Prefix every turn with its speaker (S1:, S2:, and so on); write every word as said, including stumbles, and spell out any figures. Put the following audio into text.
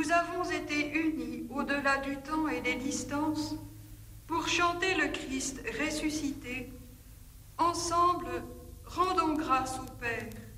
S1: nous avons été unis au-delà du temps et des distances pour chanter le Christ ressuscité. Ensemble, rendons grâce au Père.